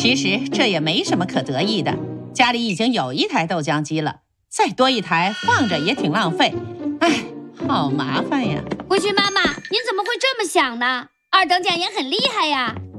其实这也没什么可得意的，家里已经有一台豆浆机了，再多一台放着也挺浪费。哎，好麻烦呀！ 慧君妈妈，您怎么会这么想呢？二等奖也很厉害呀。